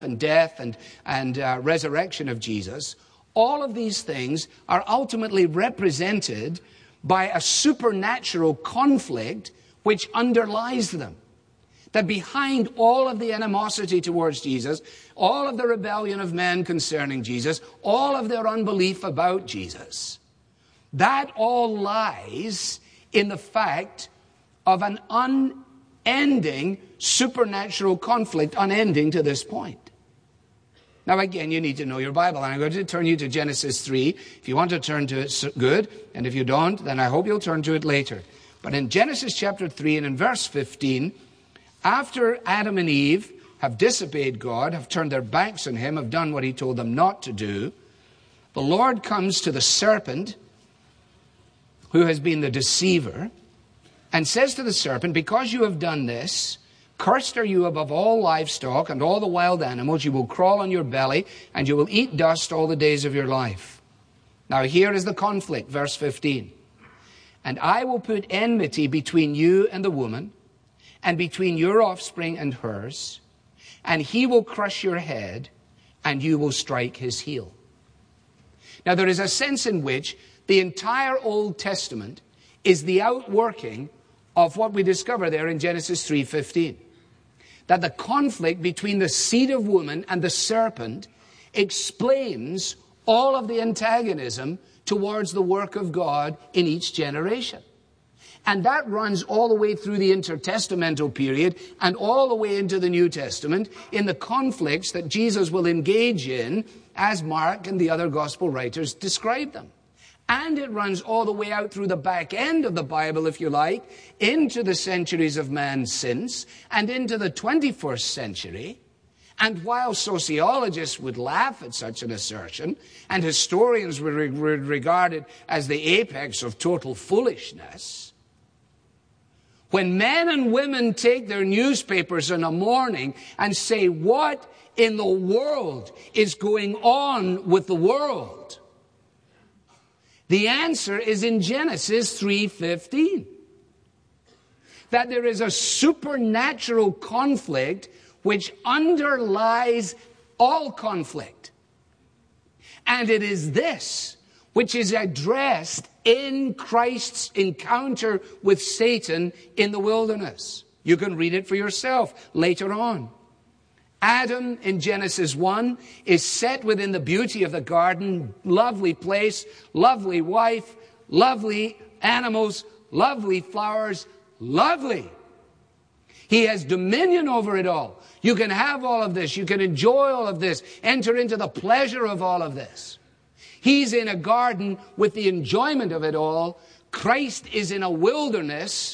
and death and resurrection of Jesus, all of these things are ultimately represented by a supernatural conflict which underlies them. That behind all of the animosity towards Jesus, all of the rebellion of men concerning Jesus, all of their unbelief about Jesus, that all lies in the fact of an unending supernatural conflict, unending to this point. Now again, you need to know your Bible, and I'm going to turn you to Genesis 3. If you want to turn to it, good, and if you don't, then I hope you'll turn to it later. But in Genesis chapter 3 and in verse 15, after Adam and Eve have disobeyed God, have turned their backs on him, have done what he told them not to do, the Lord comes to the serpent, who has been the deceiver, and says to the serpent, because you have done this, cursed are you above all livestock and all the wild animals. You will crawl on your belly, and you will eat dust all the days of your life. Now here is the conflict, verse 15. And I will put enmity between you and the woman, and between your offspring and hers, and he will crush your head, and you will strike his heel. Now there is a sense in which the entire Old Testament is the outworking of what we discover there in Genesis 3:15. That the conflict between the seed of woman and the serpent explains all of the antagonism towards the work of God in each generation. And that runs all the way through the intertestamental period and all the way into the New Testament in the conflicts that Jesus will engage in as Mark and the other gospel writers describe them. And it runs all the way out through the back end of the Bible, if you like, into the centuries of man since and into the 21st century. And while sociologists would laugh at such an assertion and historians would regard it as the apex of total foolishness, when men and women take their newspapers in a morning and say, what in the world is going on with the world? The answer is in Genesis 3:15. That there is a supernatural conflict which underlies all conflict. And it is this which is addressed in Christ's encounter with Satan in the wilderness. You can read it for yourself later on. Adam in Genesis 1 is set within the beauty of the garden, lovely place, lovely wife, lovely animals, lovely flowers, lovely. He has dominion over it all. You can have all of this. You can enjoy all of this. Enter into the pleasure of all of this. He's in a garden with the enjoyment of it all. Christ is in a wilderness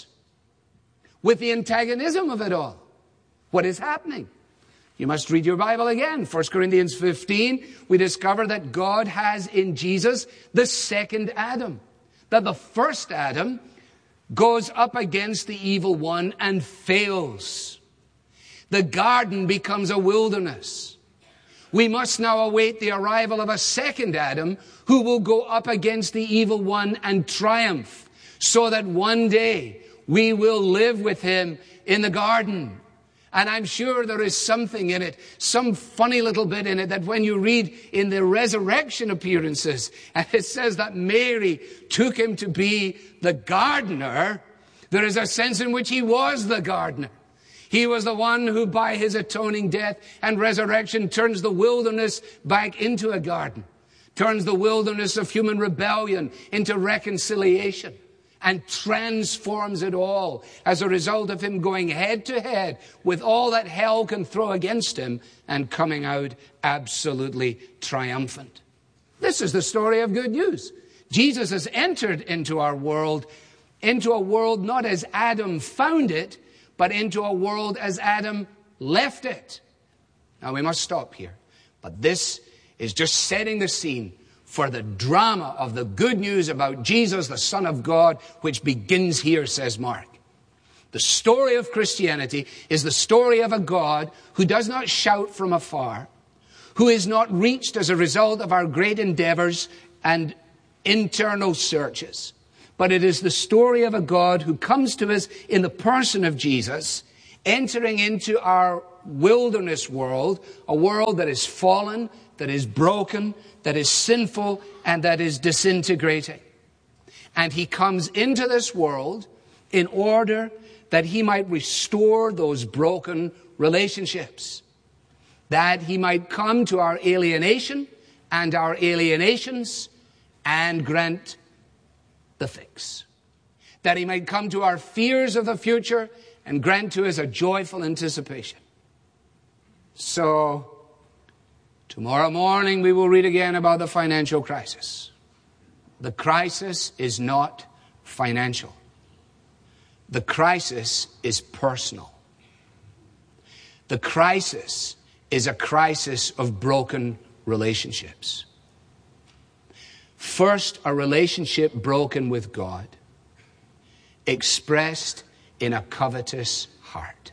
with the antagonism of it all. What is happening? You must read your Bible again. 1 Corinthians 15, we discover that God has in Jesus the second Adam. That the first Adam goes up against the evil one and fails. The garden becomes a wilderness. We must now await the arrival of a second Adam who will go up against the evil one and triumph, so that one day we will live with him in the garden. And I'm sure there is something in it, some funny little bit in it, that when you read in the resurrection appearances, and it says that Mary took him to be the gardener, there is a sense in which he was the gardener. He was the one who, by his atoning death and resurrection, turns the wilderness back into a garden, turns the wilderness of human rebellion into reconciliation, and transforms it all as a result of him going head to head with all that hell can throw against him and coming out absolutely triumphant. This is the story of good news. Jesus has entered into our world, into a world not as Adam found it, but into a world as Adam left it. Now we must stop here. But this is just setting the scene for the drama of the good news about Jesus, the Son of God, which begins here, says Mark. The story of Christianity is the story of a God who does not shout from afar, who is not reached as a result of our great endeavors and internal searches. But it is the story of a God who comes to us in the person of Jesus, entering into our wilderness world, a world that is fallen, that is broken, that is sinful, and that is disintegrating. And he comes into this world in order that he might restore those broken relationships, that he might come to our alienation and our alienations and grant the fix, that he might come to our fears of the future and grant to us a joyful anticipation. So, tomorrow morning we will read again about the financial crisis. The crisis is not financial. The crisis is personal. The crisis is a crisis of broken relationships. First, a relationship broken with God, expressed in a covetous heart.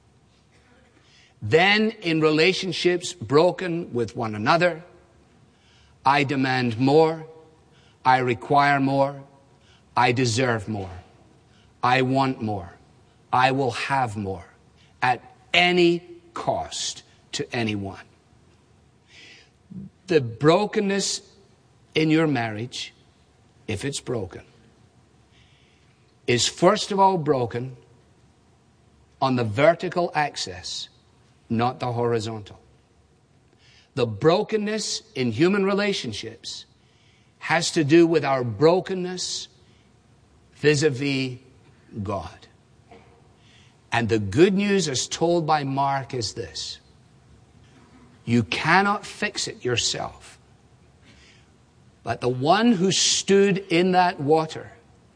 Then, in relationships broken with one another, I demand more, I require more, I deserve more, I want more, I will have more, at any cost to anyone. The brokenness in your marriage, if it's broken, is first of all broken on the vertical axis, not the horizontal. The brokenness in human relationships has to do with our brokenness vis-a-vis God. And the good news as told by Mark is this: you cannot fix it yourself. But the one who stood in that water,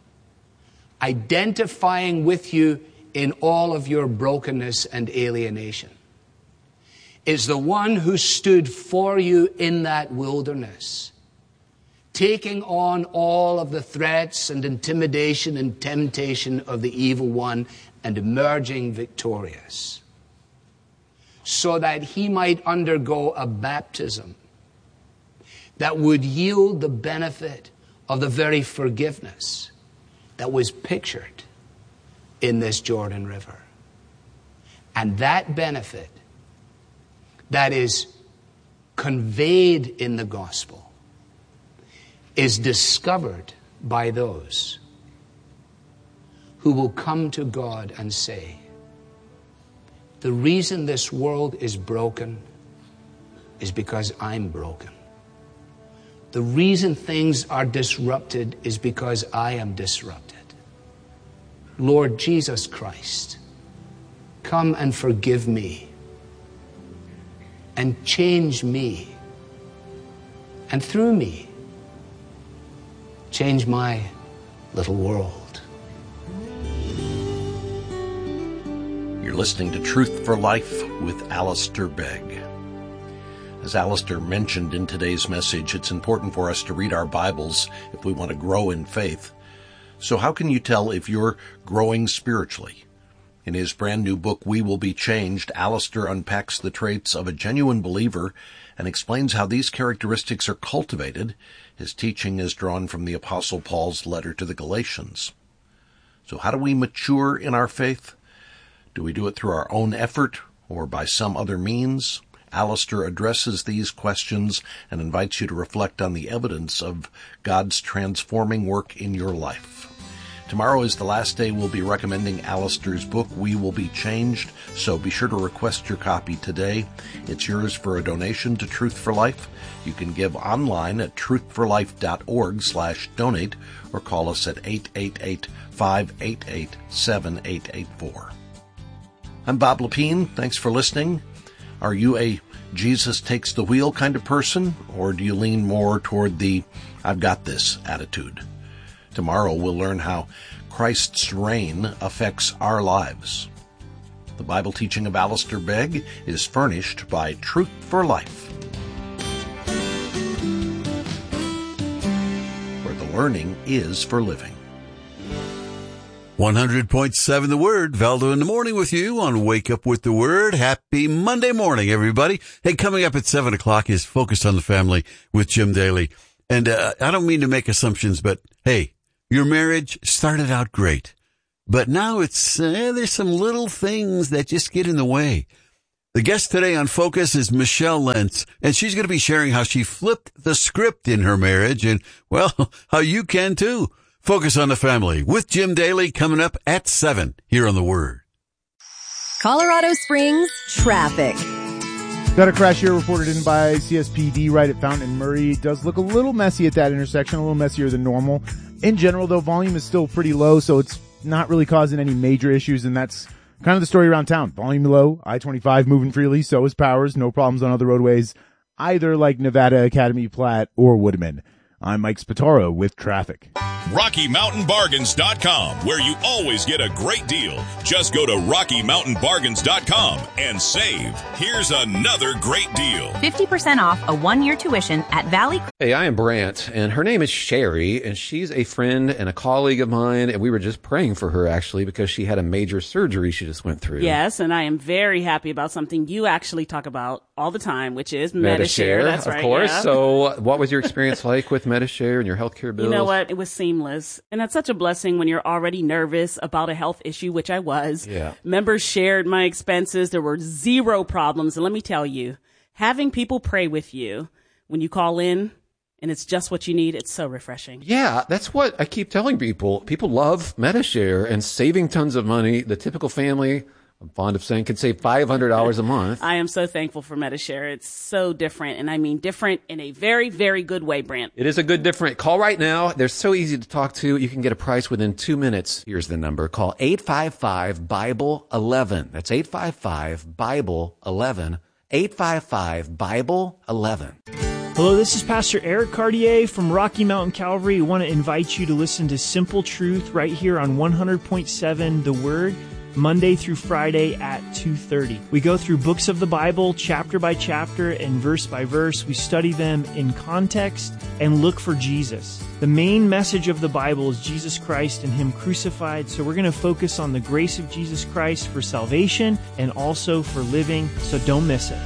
identifying with you in all of your brokenness and alienation, is the one who stood for you in that wilderness, taking on all of the threats and intimidation and temptation of the evil one and emerging victorious, so that he might undergo a baptism that would yield the benefit of the very forgiveness that was pictured in this Jordan River. And that benefit that is conveyed in the gospel is discovered by those who will come to God and say, the reason this world is broken is because I'm broken. The reason things are disrupted is because I am disrupted. Lord Jesus Christ, come and forgive me and change me, and through me, change my little world. You're listening to Truth for Life with Alistair Begg. As Alistair mentioned in today's message, it's important for us to read our Bibles if we want to grow in faith. So how can you tell if you're growing spiritually? In his brand new book, We Will Be Changed, Alistair unpacks the traits of a genuine believer and explains how these characteristics are cultivated. His teaching is drawn from the Apostle Paul's letter to the Galatians. So how do we mature in our faith? Do we do it through our own effort or by some other means? Alistair addresses these questions and invites you to reflect on the evidence of God's transforming work in your life. Tomorrow is the last day we'll be recommending Alistair's book, We Will Be Changed, so be sure to request your copy today. It's yours for a donation to Truth for Life. You can give online at truthforlife.org/donate or call us at 888-588-7884. I'm Bob Lepine. Thanks for listening. Are you a Jesus takes the wheel kind of person, or do you lean more toward the I've got this attitude? Tomorrow we'll learn how Christ's reign affects our lives. The Bible teaching of Alistair Begg is furnished by Truth for Life, where the learning is for living. 100.7 The Word. Valdo in the morning with you on Wake Up with the Word. Happy Monday morning, everybody. Hey, coming up at 7 o'clock is Focus on the Family with Jim Daly. And I don't mean to make assumptions, but hey, your marriage started out great. But now it's there's some little things that just get in the way. The guest today on Focus is Michelle Lentz, and she's going to be sharing how she flipped the script in her marriage and, well, how you can too. Focus on the Family with Jim Daly coming up at 7 here on The Word. Colorado Springs traffic. Got a crash here reported in by CSPD right at Fountain and Murray. It does look a little messy at that intersection, a little messier than normal. In general, though, volume is still pretty low, so it's not really causing any major issues, and that's kind of the story around town. Volume low, I-25 moving freely, so is Powers. No problems on other roadways, either like Nevada, Academy, Platte, or Woodman. I'm Mike Spataro with traffic. RockyMountainBargains.com, where you always get a great deal. Just go to RockyMountainBargains.com and save. Here's another great deal. 50% off a one-year tuition at Valley. Hey, I am Brant, and her name is Sherry, and she's a friend and a colleague of mine, and we were just praying for her, actually, because she had a major surgery she just went through. Yes, and I am very happy about something you actually talk about all the time, which is Medi-Share. That's right. Of course. Yeah. So what was your experience like with Medi-Share and your healthcare bills? You know what? It was seamless. And that's such a blessing when you're already nervous about a health issue, which I was. Yeah. Members shared my expenses. There were zero problems. And let me tell you, having people pray with you when you call in and it's just what you need, it's so refreshing. Yeah, that's what I keep telling people. People love Medi-Share and saving tons of money. The typical family, I'm fond of saying, can save $500 a month. I am so thankful for Medi-Share. It's so different, and I mean different in a very, very good way, Brant. It is a good different. Call right now. They're so easy to talk to. You can get a price within 2 minutes. Here's the number. Call 855-BIBLE-11. That's 855-BIBLE-11. 855-BIBLE-11. Hello, this is Pastor Eric Cartier from Rocky Mountain Calvary. I want to invite you to listen to Simple Truth right here on 100.7 The Word, Monday through Friday at 2:30. We go through books of the Bible, chapter by chapter and verse by verse. We study them in context and look for Jesus. The main message of the Bible is Jesus Christ and Him crucified, so we're going to focus on the grace of Jesus Christ for salvation and also for living, so don't miss it.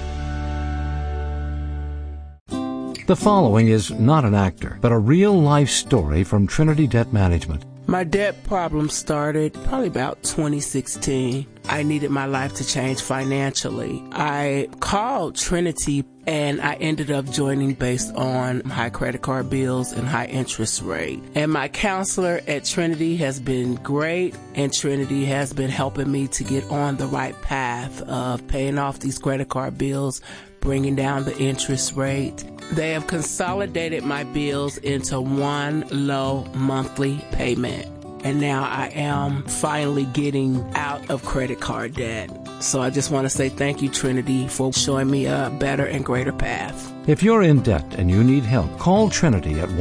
The following is not an actor, but a real-life story from Trinity Debt Management. My debt problem started probably about 2016. I needed my life to change financially. I called Trinity and I ended up joining based on high credit card bills and high interest rate. And my counselor at Trinity has been great, and Trinity has been helping me to get on the right path of paying off these credit card bills, bringing down the interest rate. They have consolidated my bills into one low monthly payment. And now I am finally getting out of credit card debt. So I just want to say thank you, Trinity, for showing me a better and greater path. If you're in debt and you need help, call Trinity at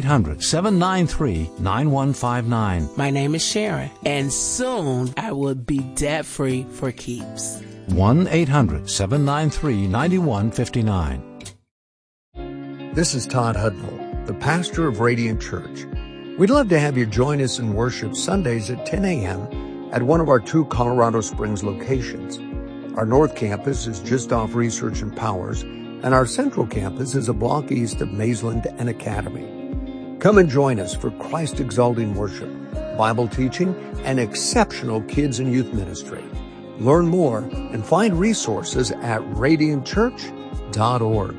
1-800-793-9159. My name is Sharon, and soon I will be debt-free for keeps. 1-800-793-9159. This is Todd Hudnall, the pastor of Radiant Church. We'd love to have you join us in worship Sundays at 10 a.m. at one of our 2 Colorado Springs locations. Our North Campus is just off Research and Powers, and our Central Campus is a block east of Mazeland and Academy. Come and join us for Christ-exalting worship, Bible teaching, and exceptional kids and youth ministry. Learn more and find resources at radiantchurch.org.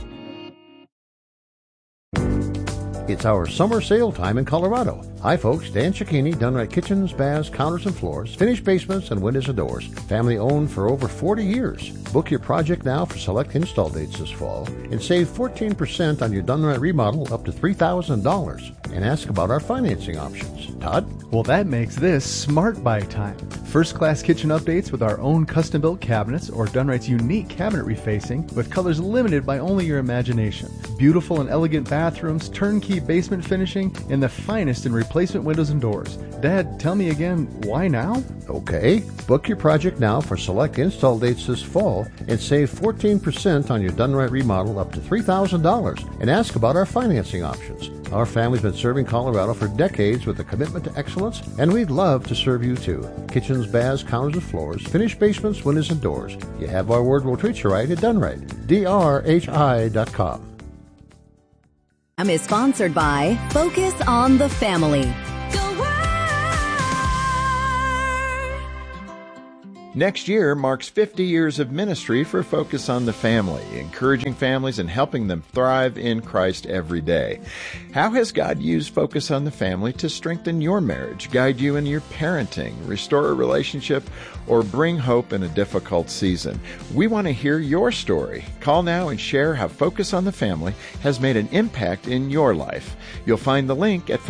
It's our summer sale time in Colorado. Hi folks, Dan Cicchini, Dunright Kitchens, Baths, Counters and Floors, finished basements and windows and doors. Family owned for over 40 years. Book your project now for select install dates this fall and save 14% on your Dunright remodel up to $3,000. And ask about our financing options. Todd? Well, that makes this Smart Buy time. First-class kitchen updates with our own custom-built cabinets or Dunright's unique cabinet refacing with colors limited by only your imagination. Beautiful and elegant bathrooms, turnkey basement finishing, and the finest in replacement windows and doors. Dad, tell me again, why now? Okay, book your project now for select install dates this fall and save 14% on your Dunright remodel up to $3,000. And ask about our financing options. Our family's been serving Colorado for decades with a commitment to excellence, and we'd love to serve you too. Kitchens, baths, counters and floors, finished basements, windows and doors. You have our word, we'll treat you right at Dunright. DRHI.com. Is sponsored by Focus on the Family. Next year marks 50 years of ministry for Focus on the Family, encouraging families and helping them thrive in Christ every day. How has God used Focus on the Family to strengthen your marriage, guide you in your parenting, restore a relationship, or bring hope in a difficult season? We want to hear your story. Call now and share how Focus on the Family has made an impact in your life. You'll find the link at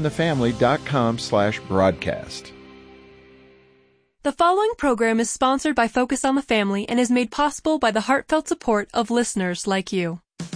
focusonthefamily.com/broadcast. The following program is sponsored by Focus on the Family and is made possible by the heartfelt support of listeners like you.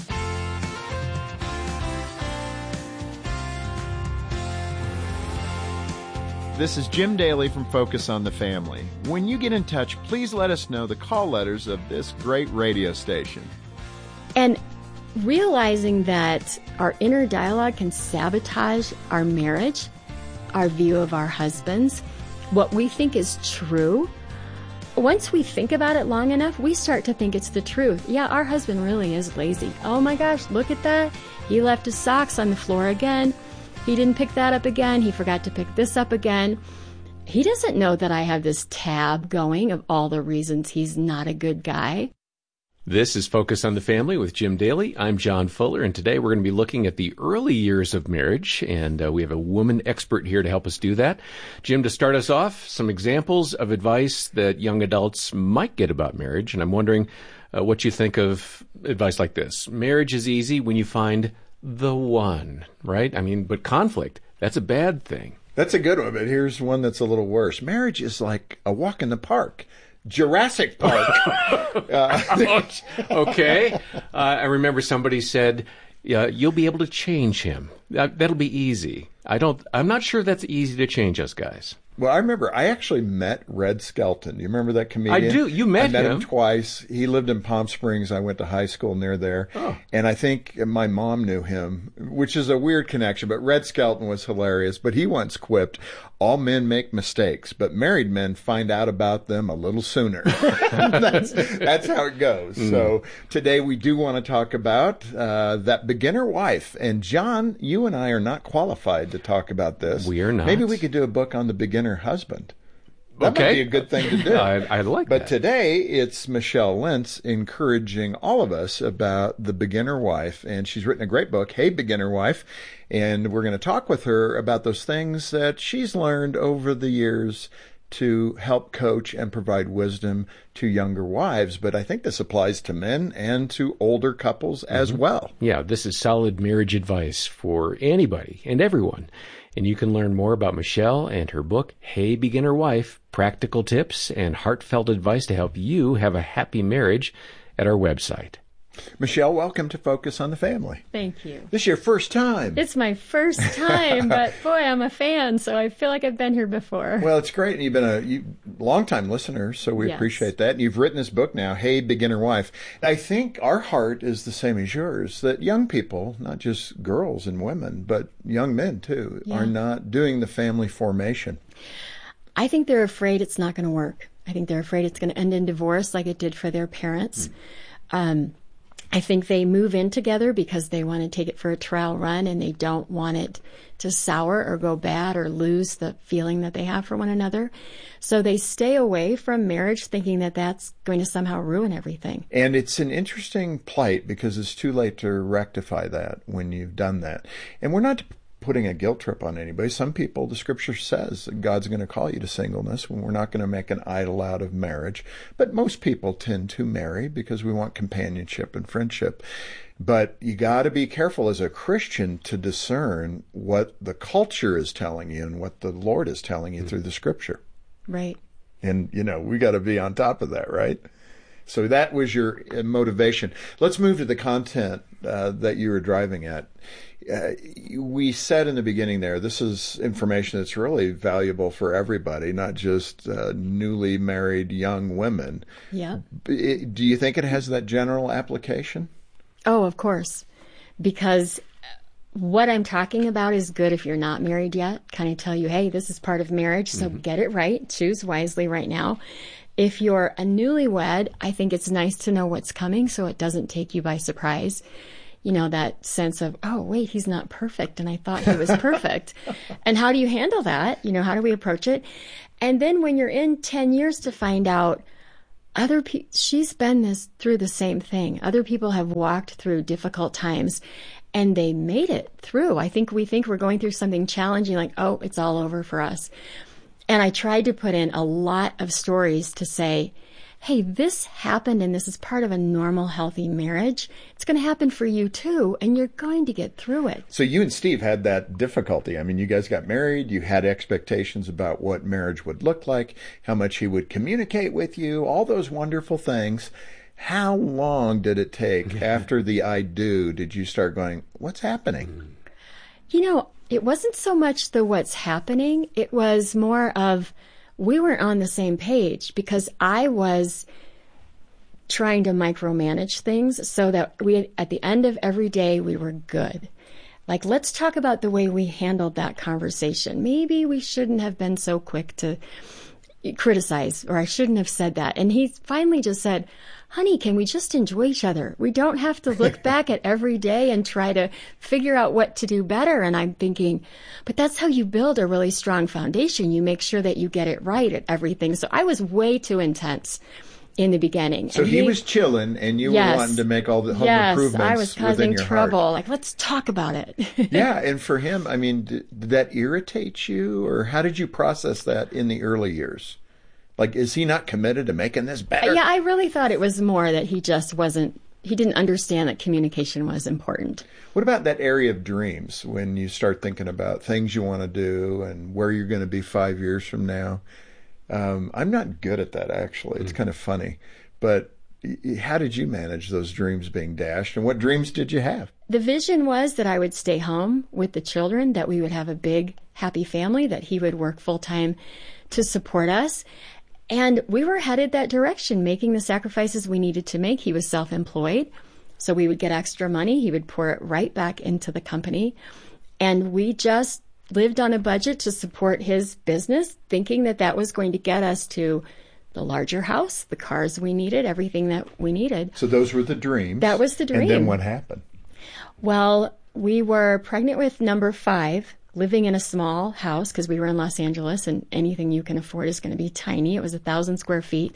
This is Jim Daly from Focus on the Family. When you get in touch, please let us know the call letters of this great radio station. And realizing that our inner dialogue can sabotage our marriage, our view of our husbands, what we think is true. Once we think about it long enough, we start to think it's the truth. Yeah, our husband really is lazy. Oh my gosh, look at that. He left his socks on the floor again. He didn't pick that up again. He forgot to pick this up again. He doesn't know that I have this tab going of all the reasons he's not a good guy. This is Focus on the Family with Jim Daly. I'm John Fuller, and today we're going to be looking at the early years of marriage, and we have a woman expert here to help us do that. Jim, to start us off, some examples of advice that young adults might get about marriage, and I'm wondering what you think of advice like this. Marriage is easy when you find the one, right? I mean, but conflict, that's a bad thing. That's a good one, but here's one that's a little worse. Marriage is like a walk in the park. Jurassic Park. Okay. I remember somebody said, you'll be able to change him. That'll be easy. I'm not sure that's easy to change us guys. Well, I remember I actually met Red Skelton. You remember that comedian? I do. You met him. I met him twice. He lived in Palm Springs. I went to high school near there. Oh. And I think my mom knew him, which is a weird connection. But Red Skelton was hilarious. But he once quipped, all men make mistakes, but married men find out about them a little sooner. That's how it goes. Mm. So today we do want to talk about that beginner wife. And John, you and I are not qualified to talk about this. We are not. Maybe we could do a book on the beginner husband. That might be a good thing to do. I like that. But today it's Michelle Lentz encouraging all of us about the beginner wife. And she's written a great book, Hey, Beginner Wife. And we're going to talk with her about those things that she's learned over the years to help coach and provide wisdom to younger wives. But I think this applies to men and to older couples as well. Yeah, this is solid marriage advice for anybody and everyone. And you can learn more about Michelle and her book, Hey, Beginner Wife, Practical Tips and Heartfelt Advice to Help You Have a Happy Marriage at our website. Michelle, welcome to Focus on the Family. Thank you. This is your first time. It's my first time, but boy, I'm a fan, so I feel like I've been here before. Well, it's great. And you've been a long-time listener, so we appreciate that. And you've written this book now, Hey, Beginner Wife. I think our heart is the same as yours, that young people, not just girls and women, but young men too, are not doing the family formation. I think they're afraid it's not going to work. I think they're afraid it's going to end in divorce like it did for their parents. I think they move in together because they want to take it for a trial run and they don't want it to sour or go bad or lose the feeling that they have for one another. So they stay away from marriage thinking that that's going to somehow ruin everything. And it's an interesting plight because it's too late to rectify that when you've done that. And we're not putting a guilt trip on anybody. Some people, the scripture says that God's going to call you to singleness when we're not going to make an idol out of marriage. But most people tend to marry because we want companionship and friendship. But you got to be careful as a Christian to discern what the culture is telling you and what the Lord is telling you through the scripture. Right. And, we got to be on top of that, right? So that was your motivation. Let's move to the content that you were driving at. We said in the beginning there, this is information that's really valuable for everybody, not just newly married young women. Yeah. Do you think it has that general application? Oh, of course. Because what I'm talking about is good if you're not married yet. Kind of tell you, hey, this is part of marriage, so get it right. Choose wisely right now. If you're a newlywed, I think it's nice to know what's coming so it doesn't take you by surprise. that sense of, oh, wait, he's not perfect. And I thought he was perfect. And how do you handle that? How do we approach it? And then when you're in 10 years to find out she's been through the same thing. Other people have walked through difficult times and they made it through. We think we're going through something challenging, like, oh, it's all over for us. And I tried to put in a lot of stories to say, hey, this happened and this is part of a normal, healthy marriage. It's going to happen for you too, and you're going to get through it. So you and Steve had that difficulty. I mean, you guys got married. You had expectations about what marriage would look like, how much he would communicate with you, all those wonderful things. How long did it take after the I do did you start going, what's happening? It wasn't so much the what's happening. It was more of we weren't on the same page because I was trying to micromanage things so that at the end of every day, we were good. Like, let's talk about the way we handled that conversation. Maybe we shouldn't have been so quick to criticize, or I shouldn't have said that. And he finally just said, honey, can we just enjoy each other? We don't have to look back at every day and try to figure out what to do better. And I'm thinking, but that's how you build a really strong foundation. You make sure that you get it right at everything. So I was way too intense in the beginning. So he was chilling and you were wanting to make all the home improvements. Yes, I was causing trouble. Heart. Like, let's talk about it. Yeah, and for him, I mean, did that irritate you, or how did you process that in the early years? Like, is he not committed to making this better? Yeah, I really thought it was more that he just wasn't, he didn't understand that communication was important. What about that area of dreams when you start thinking about things you want to do and where you're going to be 5 years from now? I'm not good at that, actually. It's kind of funny. But how did you manage those dreams being dashed, and what dreams did you have? The vision was that I would stay home with the children, that we would have a big, happy family, that he would work full-time to support us. And we were headed that direction, making the sacrifices we needed to make. He was self-employed, so we would get extra money. He would pour it right back into the company. And we just lived on a budget to support his business, thinking that that was going to get us to the larger house, the cars we needed, everything that we needed. So those were the dreams. That was the dream. And then what happened? Well, we were pregnant with number 5, living in a small house because we were in Los Angeles, and anything you can afford is going to be tiny. It was 1,000 square feet.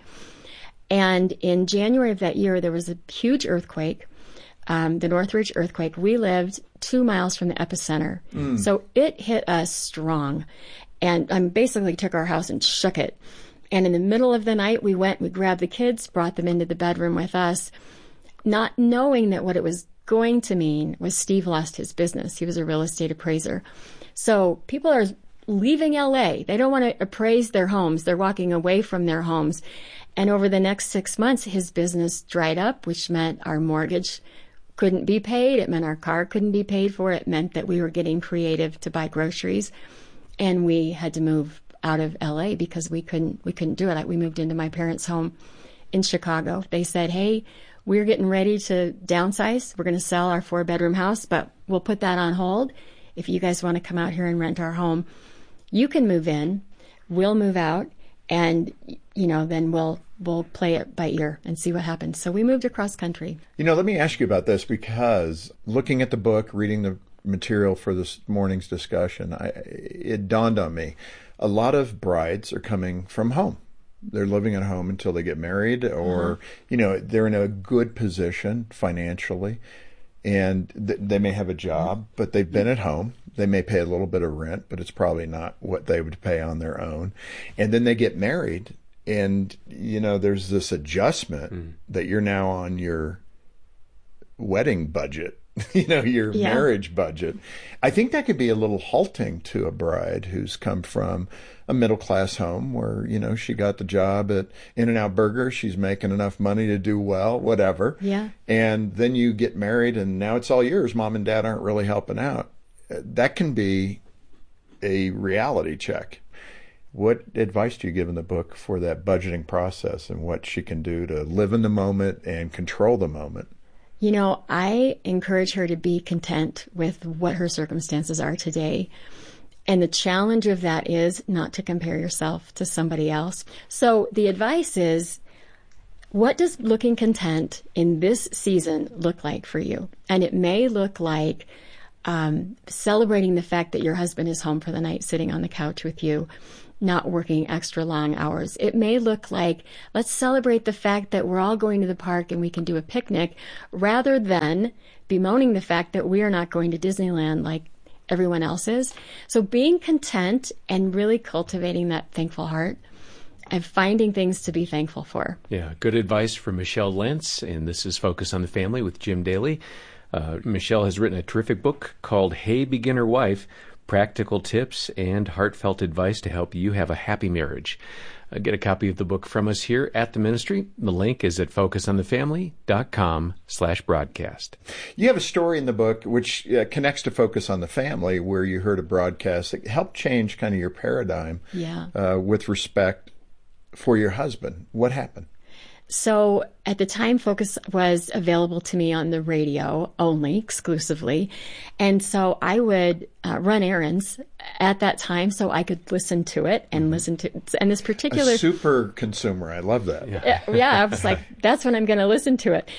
And in January of that year, there was a huge earthquake, the Northridge earthquake. We lived 2 miles from the epicenter. So it hit us strong. And I basically took our house and shook it. And in the middle of the night, we grabbed the kids, brought them into the bedroom with us, not knowing that what it was going to mean was Steve lost his business. He was a real estate appraiser. So people are leaving LA. They don't want to appraise their homes. They're walking away from their homes. And over the next 6 months, his business dried up, which meant our mortgage couldn't be paid. It meant our car couldn't be paid for. It meant that we were getting creative to buy groceries. And we had to move out of LA because we couldn't do it. We moved into my parents' home in Chicago. They said, hey, we're getting ready to downsize. We're going to sell our 4-bedroom house, but we'll put that on hold. If you guys want to come out here and rent our home, you can move in, we'll move out, and, then we'll play it by ear and see what happens. So we moved across country. Let me ask you about this, because looking at the book, reading the material for this morning's discussion, it dawned on me. A lot of brides are coming from home. They're living at home until they get married, or, they're in a good position financially, and they may have a job, but they've been at home. They may pay a little bit of rent, but it's probably not what they would pay on their own. And then they get married, and, there's this adjustment that you're now on your wedding budget. Your marriage budget. I think that could be a little halting to a bride who's come from a middle-class home where, she got the job at In-N-Out Burger. She's making enough money to do well, whatever. Yeah. And then you get married and now it's all yours. Mom and dad aren't really helping out. That can be a reality check. What advice do you give in the book for that budgeting process and what she can do to live in the moment and control the moment? I encourage her to be content with what her circumstances are today. And the challenge of that is not to compare yourself to somebody else. So the advice is What does looking content in this season look like for you? And it may look like celebrating the fact that your husband is home for the night, sitting on the couch with you, not working extra long hours. It may look like, let's celebrate the fact that we're all going to the park and we can do a picnic, rather than bemoaning the fact that we are not going to Disneyland like everyone else is. So being content and really cultivating that thankful heart and finding things to be thankful for. Yeah, good advice from Michelle Lentz, and this is Focus on the Family with Jim Daly. Michelle has written a terrific book called Hey Beginner Wife, Practical Tips and Heartfelt Advice to Help You Have a Happy Marriage. Get a copy of the book from us here at the ministry. The link is at focusonthefamily.com/broadcast. You have a story in the book which connects to Focus on the Family, where you heard a broadcast that helped change kind of your paradigm with respect for your husband. What happened? So at the time, Focus was available to me on the radio only, exclusively. And so I would run errands at that time so I could listen to it and listen to it. And this particular... A super consumer. I love that. Yeah, I was like, that's when I'm going to listen to it.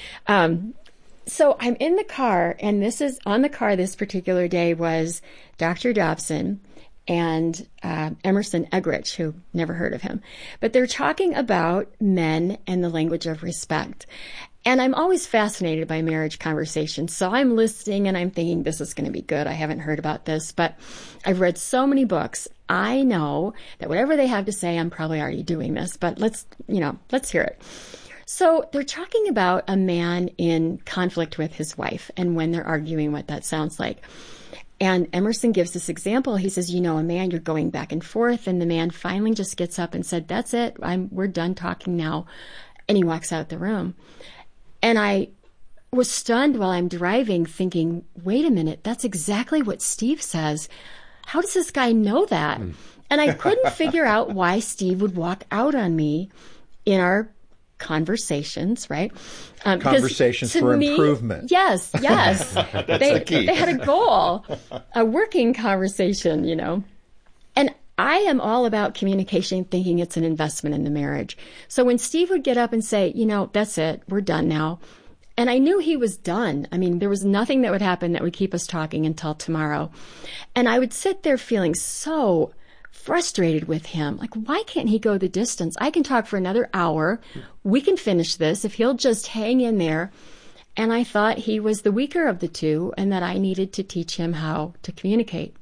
So I'm in the car, and this is on the car this particular day was Dr. Dobson and Emerson Eggerichs, who never heard of him. But they're talking about men and the language of respect. And I'm always fascinated by marriage conversations. So I'm listening and I'm thinking, this is going to be good. I haven't heard about this, but I've read so many books. I know that whatever they have to say, I'm probably already doing this, but let's hear it. So they're talking about a man in conflict with his wife and when they're arguing, what that sounds like. And Emerson gives this example. He says, a man, you're going back and forth. And the man finally just gets up and said, that's it. We're done talking now. And he walks out the room. And I was stunned while I'm driving thinking, wait a minute, that's exactly what Steve says. How does this guy know that? And I couldn't figure out why Steve would walk out on me in our conversations, right? Conversations for improvement. Yes. That's the key. They had a goal, a working conversation, And I am all about communication, thinking it's an investment in the marriage. So when Steve would get up and say, that's it, we're done now. And I knew he was done. I mean, there was nothing that would happen that would keep us talking until tomorrow. And I would sit there feeling so frustrated with him. Like, why can't he go the distance? I can talk for another hour. We can finish this if he'll just hang in there. And I thought he was the weaker of the two and that I needed to teach him how to communicate.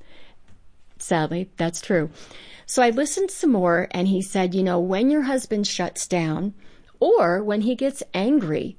Sadly, that's true. So I listened some more and he said, when your husband shuts down or when he gets angry,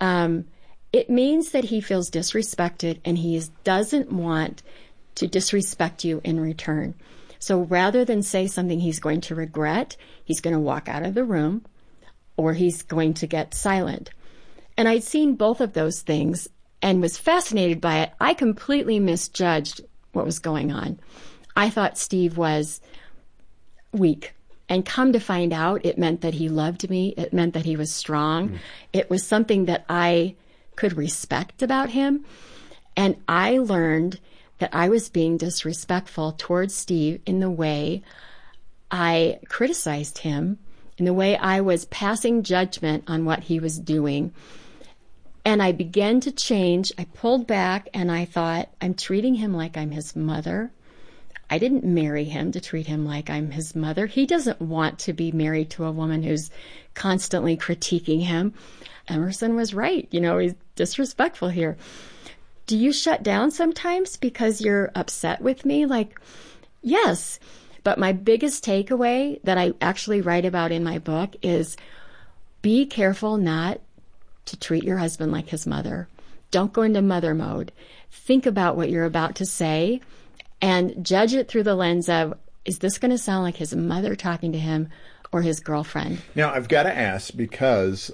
it means that he feels disrespected and he doesn't want to disrespect you in return. So rather than say something he's going to regret, he's going to walk out of the room or he's going to get silent. And I'd seen both of those things and was fascinated by it. I completely misjudged what was going on. I thought Steve was weak. And come to find out, it meant that he loved me. It meant that he was strong. It was something that I could respect about him. And I learned that I was being disrespectful towards Steve in the way I criticized him, in the way I was passing judgment on what he was doing. And I began to change. I pulled back and I thought, I'm treating him like I'm his mother. I didn't marry him to treat him like I'm his mother. He doesn't want to be married to a woman who's constantly critiquing him. Emerson was right. He's disrespectful here. Do you shut down sometimes because you're upset with me? Like, yes. But my biggest takeaway that I actually write about in my book is be careful not to treat your husband like his mother. Don't go into mother mode. Think about what you're about to say and judge it through the lens of, is this going to sound like his mother talking to him or his girlfriend? Now, I've got to ask because,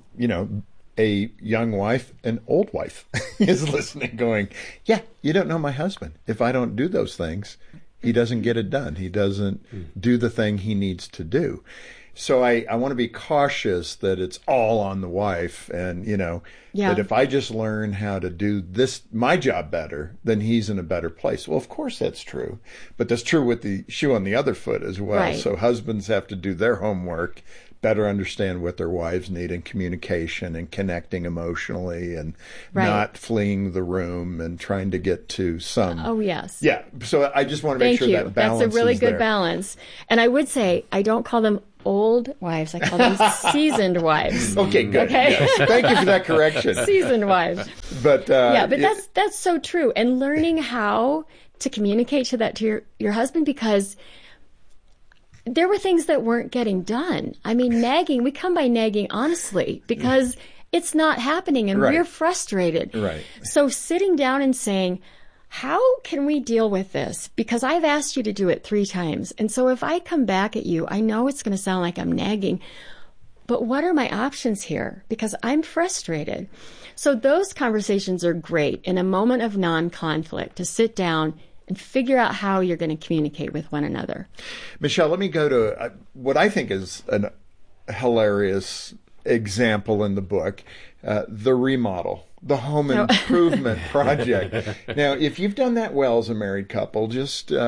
a young wife, an old wife is listening going, yeah, you don't know my husband. If I don't do those things, he doesn't get it done. He doesn't do the thing he needs to do. So I want to be cautious that it's all on the wife and, that if I just learn how to do my job better, then he's in a better place. Well, of course that's true. But that's true with the shoe on the other foot as well. Right. So husbands have to do their homework better understand what their wives need in communication and connecting emotionally and not fleeing the room and trying to get to some. Oh, yes. Yeah. So I just want to make sure that balance That's a really good there. balance. And I would say I don't call them old wives. I call them seasoned wives. Okay, good. Okay? Yes. Thank you for that correction. Seasoned wives. But that's so true. And learning how to communicate to your husband, because there were things that weren't getting done. I mean, nagging, we come by nagging honestly because it's not happening and we're frustrated. Right. So sitting down and saying, how can we deal with this? Because I've asked you to do it 3 times. And so if I come back at you, I know it's going to sound like I'm nagging, but what are my options here? Because I'm frustrated. So those conversations are great in a moment of non-conflict to sit down and figure out how you're going to communicate with one another. Michelle, let me go to what I think is a hilarious example in the book, the remodel, the home improvement project. Now, if you've done that well as a married couple, just put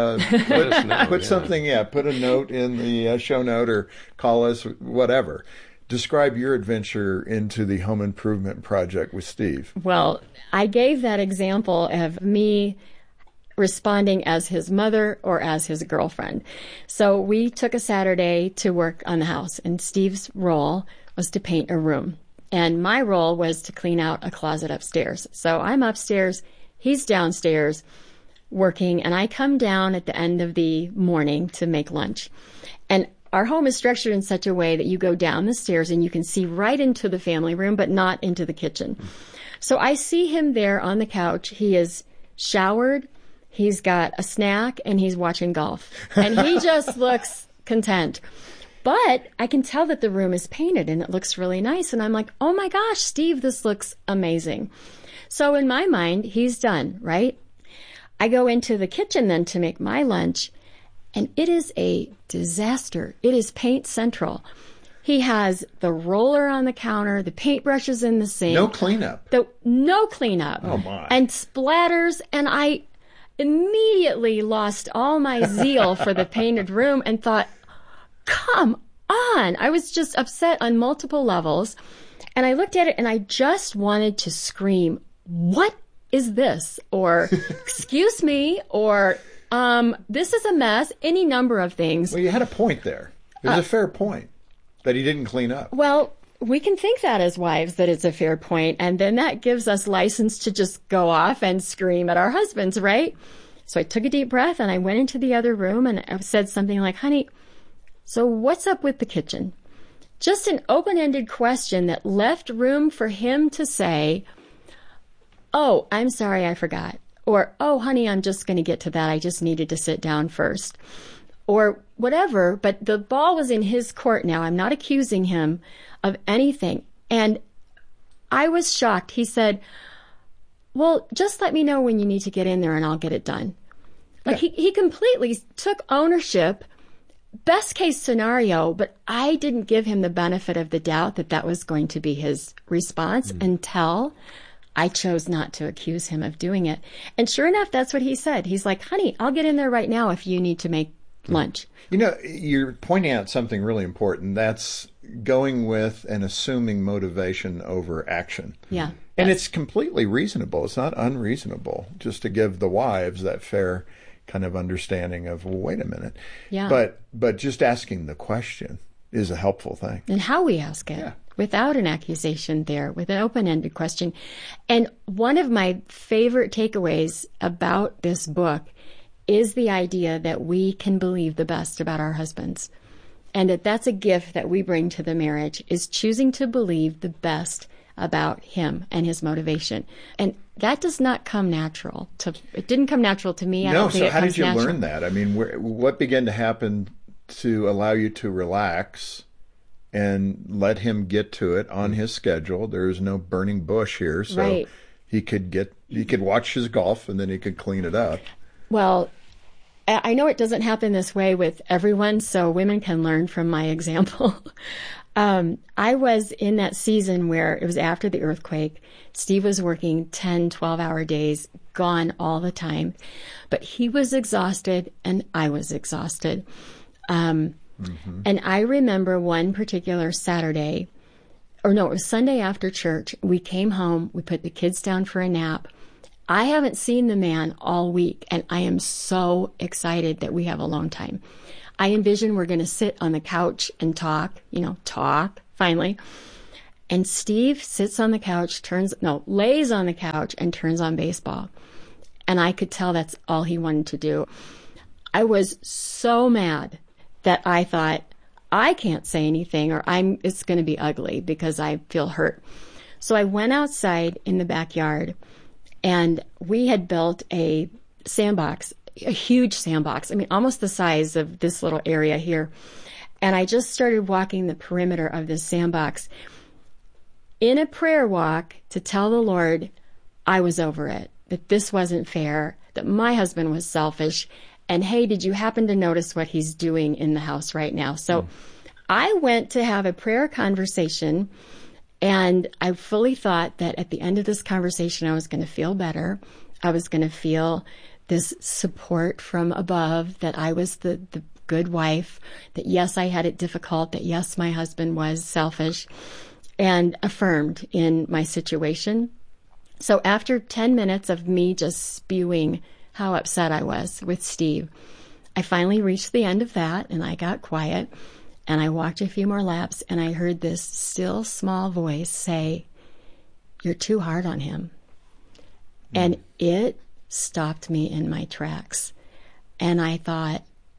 a note in the show note or call us, whatever. Describe your adventure into the home improvement project with Steve. Well, I gave that example of me responding as his mother or as his girlfriend. So we took a Saturday to work on the house, and Steve's role was to paint a room. And my role was to clean out a closet upstairs. So I'm upstairs, he's downstairs working, and I come down at the end of the morning to make lunch. And our home is structured in such a way that you go down the stairs and you can see right into the family room, but not into the kitchen. So I see him there on the couch. He is showered, he's got a snack, and he's watching golf. And he just looks content. But I can tell that the room is painted and it looks really nice. And I'm like, oh my gosh, Steve, this looks amazing. So in my mind, he's done, right? I go into the kitchen then to make my lunch, and it is a disaster. It is paint central. He has the roller on the counter, the paintbrushes in the sink. No cleanup. No cleanup. Oh my. And splatters. And I immediately lost all my zeal for the painted room and thought, come on. I was just upset on multiple levels. And I looked at it and I just wanted to scream, what is this? Or, excuse me, or, this is a mess, any number of things. Well, you had a point there. It was a fair point that he didn't clean up. Well, we can think that as wives, that it's a fair point, and then that gives us license to just go off and scream at our husbands, right? So I took a deep breath and I went into the other room and I said something like, honey, so what's up with the kitchen? Just an open-ended question that left room for him to say, oh, I'm sorry, I forgot. Or, oh, honey, I'm just going to get to that. I just needed to sit down first. Or whatever, but the ball was in his court now. I'm not accusing him of anything. And I was shocked. He said, well, just let me know when you need to get in there and I'll get it done. Like he completely took ownership, best case scenario, but I didn't give him the benefit of the doubt that that was going to be his response until I chose not to accuse him of doing it. And sure enough, that's what he said. He's like, honey, I'll get in there right now if you need to make lunch. You know, you're pointing out something really important. That's going with and assuming motivation over action. Yeah. And it's completely reasonable. It's not unreasonable just to give the wives that fair kind of understanding of, well, wait a minute. Yeah. But just asking the question is a helpful thing. And how we ask it. Yeah. Without an accusation there, with an open-ended question. And one of my favorite takeaways about this book is the idea that we can believe the best about our husbands. And that's a gift that we bring to the marriage, is choosing to believe the best about him and his motivation. And that does not come natural. It didn't come natural to me. I don't think so how did you natural. learn that? I mean, what began to happen to allow you to relax and let him get to it on his schedule? There's no burning bush here, so right. he could watch his golf and then he could clean it up. Well, I know it doesn't happen this way with everyone, so women can learn from my example. I was in that season where it was after the earthquake. Steve was working 10, 12-hour days, gone all the time. But he was exhausted and I was exhausted. Mm-hmm. And I remember one particular Saturday, it was Sunday after church. We came home, we put the kids down for a nap. I haven't seen the man all week, and I am so excited that we have alone time. I envision we're going to sit on the couch and talk finally. And Steve sits on the couch, lays on the couch and turns on baseball. And I could tell that's all he wanted to do. I was so mad that I thought, I can't say anything or it's going to be ugly because I feel hurt. So I went outside in the backyard, and we had built a sandbox, a huge sandbox. I mean, almost the size of this little area here. And I just started walking the perimeter of this sandbox in a prayer walk to tell the Lord I was over it, that this wasn't fair, that my husband was selfish, and hey, did you happen to notice what he's doing in the house right now? So I went to have a prayer conversation, and I fully thought that at the end of this conversation, I was going to feel better. I was going to feel this support from above, that I was the good wife, that yes, I had it difficult, that yes, my husband was selfish, and affirmed in my situation. So after 10 minutes of me just spewing how upset I was with Steve, I finally reached the end of that, and I got quiet, and I walked a few more laps, and I heard this still small voice say, "You're too hard on him." And it stopped me in my tracks. And I thought,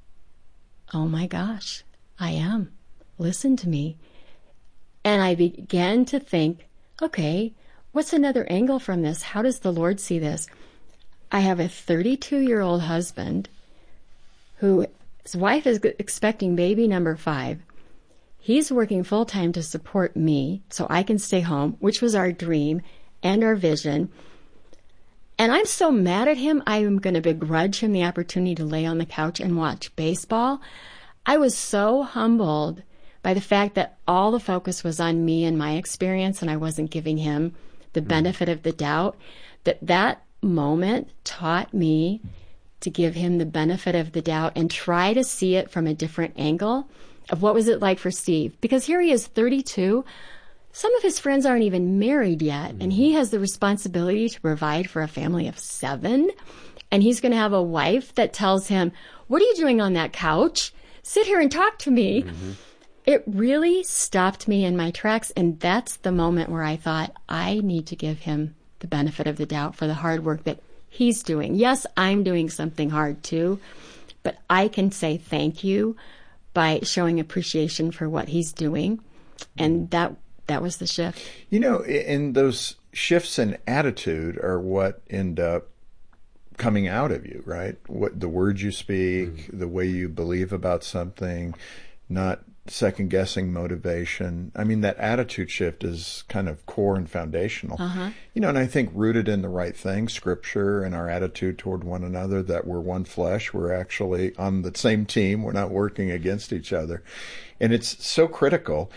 oh my gosh, I am. Listen to me. And I began to think, okay, what's another angle from this? How does the Lord see this? I have a 32-year-old husband who, his wife is expecting baby number 5. He's working full-time to support me so I can stay home, which was our dream and our vision. And I'm so mad at him, I am going to begrudge him the opportunity to lay on the couch and watch baseball. I was so humbled by the fact that all the focus was on me and my experience, and I wasn't giving him the benefit of the doubt, that moment taught me to give him the benefit of the doubt and try to see it from a different angle of what was it like for Steve. Because here he is, 32. Some of his friends aren't even married yet, and he has the responsibility to provide for a family of 7. And he's going to have a wife that tells him, "What are you doing on that couch? Sit here and talk to me." Mm-hmm. It really stopped me in my tracks, and that's the moment where I thought, I need to give him the benefit of the doubt for the hard work that he's doing. Yes, I'm doing something hard too, but I can say thank you by showing appreciation for what he's doing. And that was the shift. You know, and those shifts in attitude are what end up coming out of you, right? What the words you speak, the way you believe about something, not second-guessing motivation. I mean, that attitude shift is kind of core and foundational. Uh-huh. You know, and I think rooted in the right thing, Scripture and our attitude toward one another, that we're one flesh. We're actually on the same team. We're not working against each other. And it's so critical.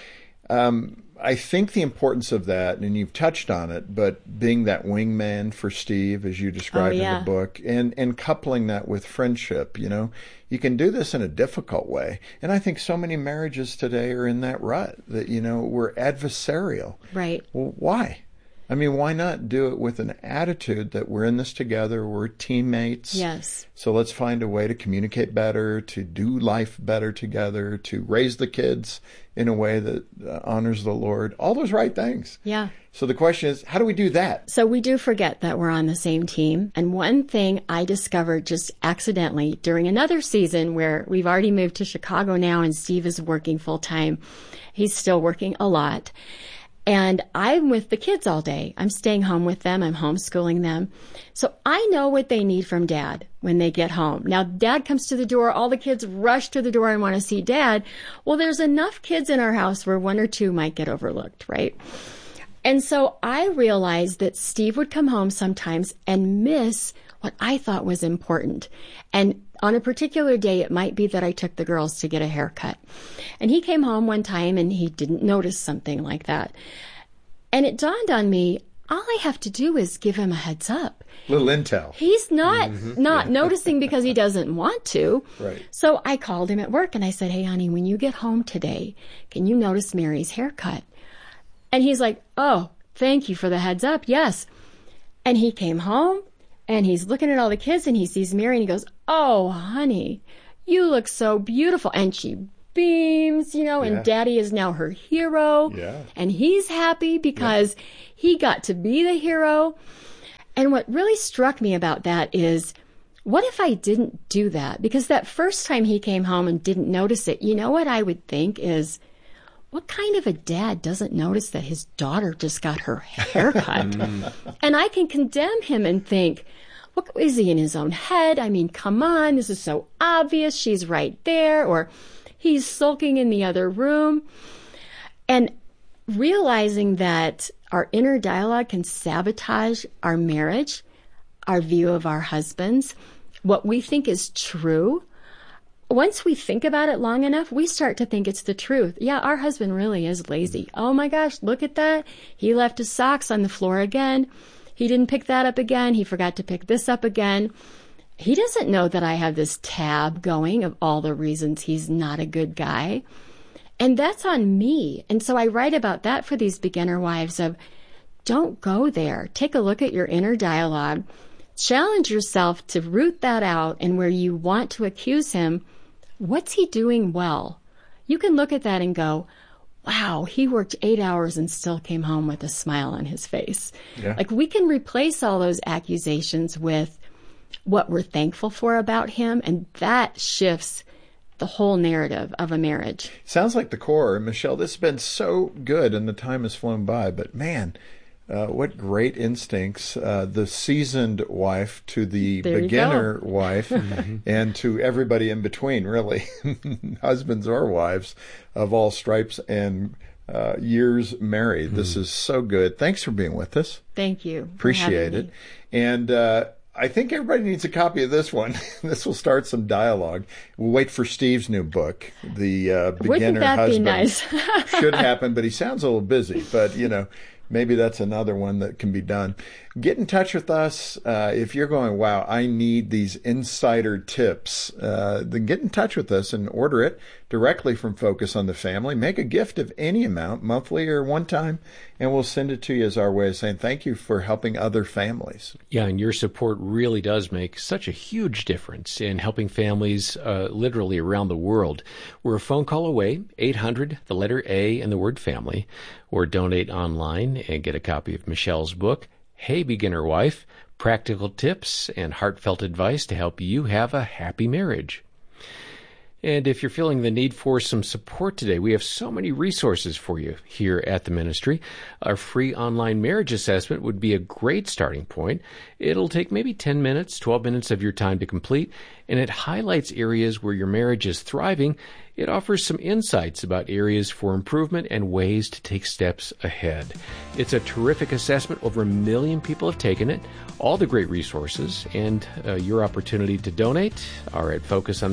I think the importance of that, and you've touched on it, but being that wingman for Steve, as you described in the book, and coupling that with friendship, you know, you can do this in a difficult way. And I think so many marriages today are in that rut that, you know, we're adversarial. Right. Well, why? I mean, why not do it with an attitude that we're in this together, we're teammates. Yes. So let's find a way to communicate better, to do life better together, to raise the kids in a way that honors the Lord. All those right things. Yeah. So the question is, how do we do that? So we do forget that we're on the same team. And one thing I discovered just accidentally during another season where we've already moved to Chicago now and Steve is working full time. He's still working a lot. And I'm with the kids all day. I'm staying home with them. I'm homeschooling them. So I know what they need from Dad when they get home. Now, Dad comes to the door. All the kids rush to the door and want to see Dad. Well, there's enough kids in our house where 1 or 2 might get overlooked, right? And so I realized that Steve would come home sometimes and miss what I thought was important. And on a particular day, it might be that I took the girls to get a haircut. And he came home one time and he didn't notice something like that. And it dawned on me, all I have to do is give him a heads up. Little intel. He's not noticing because he doesn't want to. Right. So I called him at work and I said, hey, honey, when you get home today, can you notice Mary's haircut? And he's like, oh, thank you for the heads up. Yes. And he came home and he's looking at all the kids and he sees Mary and he goes, oh, honey, you look so beautiful. And she beams, and Daddy is now her hero. Yeah. And he's happy because he got to be the hero. And what really struck me about that is, what if I didn't do that? Because that first time he came home and didn't notice it, what I would think is, what kind of a dad doesn't notice that his daughter just got her haircut? And I can condemn him and think, what is he in his own head? I mean, come on, this is so obvious. She's right there. Or he's sulking in the other room. And realizing that our inner dialogue can sabotage our marriage, our view of our husbands, what we think is true. Once we think about it long enough, we start to think it's the truth. Yeah, our husband really is lazy. Oh my gosh, look at that. He left his socks on the floor again. He didn't pick that up again. He forgot to pick this up again. He doesn't know that I have this tab going of all the reasons he's not a good guy. And that's on me. And so I write about that for these beginner wives of, don't go there. Take a look at your inner dialogue. Challenge yourself to root that out, and where you want to accuse him, what's he doing well? You can look at that and go, wow, he worked 8 hours and still came home with a smile on his face. Yeah. Like, we can replace all those accusations with what we're thankful for about him, and that shifts the whole narrative of a marriage. Sounds like the core. Michelle, this has been so good and the time has flown by, but man, what great instincts. The seasoned wife to the beginner wife and to everybody in between, really, husbands or wives of all stripes and years married. This is so good. Thanks for being with us. Thank you. Appreciate it. And I think everybody needs a copy of this one. This will start some dialogue. We'll wait for Steve's new book, The Beginner Husband. Wouldn't that be nice? Should happen, but he sounds a little busy. But, maybe that's another one that can be done. Get in touch with us. If you're going, wow, I need these insider tips, then get in touch with us and order it directly from Focus on the Family. Make a gift of any amount, monthly or one time, and we'll send it to you as our way of saying thank you for helping other families. Yeah, and your support really does make such a huge difference in helping families literally around the world. We're a phone call away, 800, the letter A and the word family, or donate online and get a copy of Michelle's book, Hey Beginner Wife, Practical Tips and Heartfelt Advice to Help You Have a Happy Marriage. And if you're feeling the need for some support today, we have so many resources for you here at the ministry. Our free online marriage assessment would be a great starting point. It'll take maybe 10 minutes, 12 minutes of your time to complete, and it highlights areas where your marriage is thriving. It offers some insights about areas for improvement and ways to take steps ahead. It's a terrific assessment. Over 1 million people have taken it. All the great resources and your opportunity to donate are at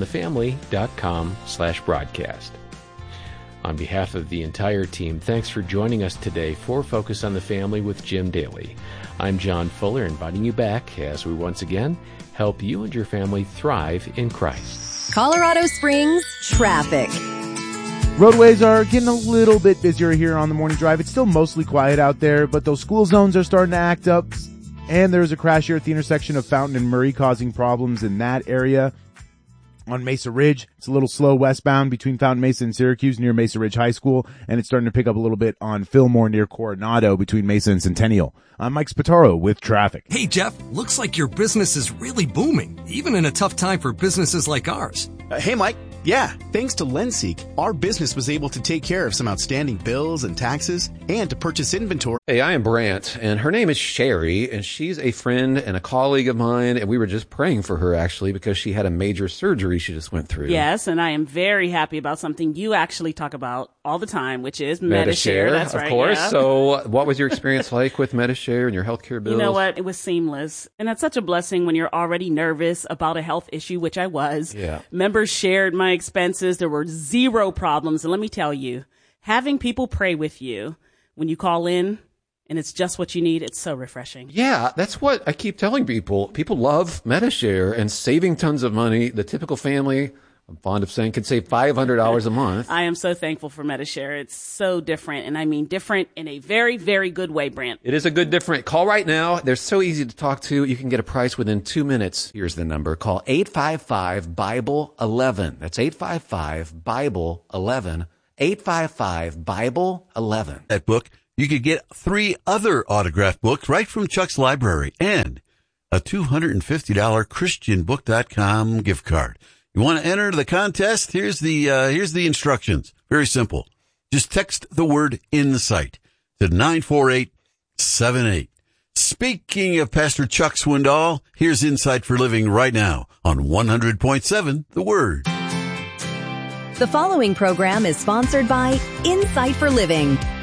focusonthefamily.com/broadcast. On behalf of the entire team, thanks for joining us today for Focus on the Family with Jim Daly. I'm John Fuller, inviting you back as we once again help you and your family thrive in Christ. Colorado Springs traffic. Roadways are getting a little bit busier here on the morning drive. It's still mostly quiet out there, but those school zones are starting to act up. And there's a crash here at the intersection of Fountain and Murray causing problems in that area. On Mesa Ridge, it's a little slow westbound between Fountain Mesa and Syracuse near Mesa Ridge High School, and it's starting to pick up a little bit on Fillmore near Coronado between Mesa and Centennial. I'm Mike Spataro with traffic. Hey Jeff, looks like your business is really booming, even in a tough time for businesses like ours. Hey Mike. Yeah, thanks to Lenseek, our business was able to take care of some outstanding bills and taxes and to purchase inventory. Hey, I am Brant, and her name is Sherry, and she's a friend and a colleague of mine, and we were just praying for her, actually, because she had a major surgery she just went through. Yes, and I am very happy about something you actually talk about all the time, which is Medi-Share. That's right, of course. Yeah. So what was your experience like with Medi-Share and your healthcare bills? You know what? It was seamless. And that's such a blessing when you're already nervous about a health issue, which I was. Yeah. Members shared my expenses. There were zero problems. And let me tell you, having people pray with you when you call in, and it's just what you need. It's so refreshing. Yeah, that's what I keep telling people. People love MediShare and saving tons of money. The typical family, I'm fond of saying, could save $500 a month. I am so thankful for MediShare. It's so different, and I mean different in a very, very good way, Brent. It is a good different. Call right now. They're so easy to talk to. You can get a price within 2 minutes. Here's the number. Call 855-BIBLE-11. That's 855-BIBLE-11. 855-BIBLE-11. That book, you could get 3 other autographed books right from Chuck's library and a $250 ChristianBook.com gift card. You want to enter the contest? Here's the instructions. Very simple. Just text the word INSIGHT to 94878. Speaking of Pastor Chuck Swindoll, here's Insight for Living right now on 100.7 The Word. The following program is sponsored by Insight for Living.